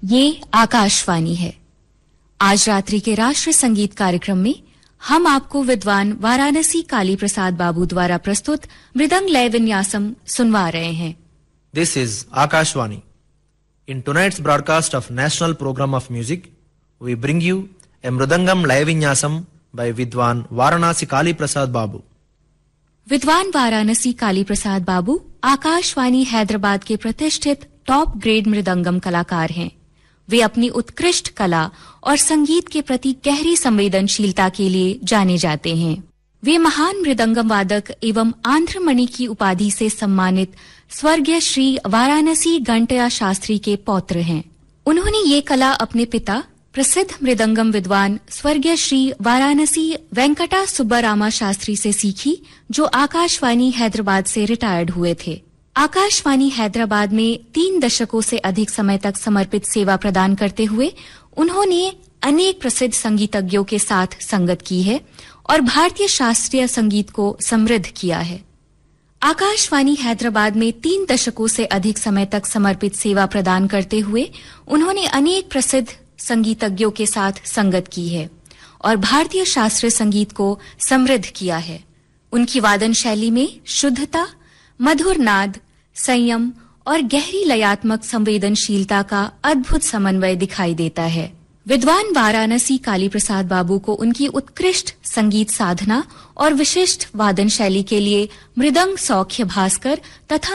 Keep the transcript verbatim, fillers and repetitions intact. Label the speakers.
Speaker 1: ये आकाशवाणी है। आज रात्रि के राष्ट्रीय संगीत कार्यक्रम में हम आपको विद्वान वाराणसी काली प्रसाद बाबू द्वारा प्रस्तुत मृदंग लय विन्यासम सुनवा रहे हैं।
Speaker 2: This is Akashvani. In tonight's broadcast of National Program of Music, we bring you a Mridangam Laya Vinyasam by Vidwan Varanasi Kali Prasad Babu.
Speaker 1: विद्वान वाराणसी काली प्रसाद बाबू आकाशवाणी हैदराबाद के प्रतिष्ठित टॉप ग्रेड मृदंगम कलाकार हैं। वे अपनी उत्कृष्ट कला और संगीत के प्रति गहरी संवेदनशीलता के लिए जाने जाते हैं। वे महान मृदंगम वादक एवं आंध्रमणि की उपाधि से सम्मानित स्वर्गीय श्री वाराणसी घंटया शास्त्री के पौत्र हैं। उन्होंने ये कला अपने पिता प्रसिद्ध मृदंगम विद्वान स्वर्गीय श्री वाराणसी वेंकटा सुब्बारामा शास्त्री से सीखी, जो आकाशवाणी हैदराबाद से रिटायर्ड हुए थे। आकाशवाणी हैदराबाद में तीन दशकों से अधिक समय तक समर्पित सेवा प्रदान करते हुए उन्होंने अनेक प्रसिद्ध संगीतज्ञों के साथ संगत की है और भारतीय शास्त्रीय संगीत को समृद्ध किया है। आकाशवाणी हैदराबाद में तीन दशकों से अधिक समय तक समर्पित सेवा प्रदान करते हुए उन्होंने अनेक प्रसिद्ध संगीतज्ञों के साथ संगत की है और भारतीय शास्त्रीय संगीत को समृद्ध किया है। उनकी वादन शैली में शुद्धता, मधुर नाद, संयम और गहरी लयात्मक संवेदनशीलता का अद्भुत समन्वय दिखाई देता है। विद्वान वाराणसी काली प्रसाद बाबू को उनकी उत्कृष्ट संगीत साधना और विशिष्ट वादन शैली के लिए मृदंग सौख्य भास्कर तथा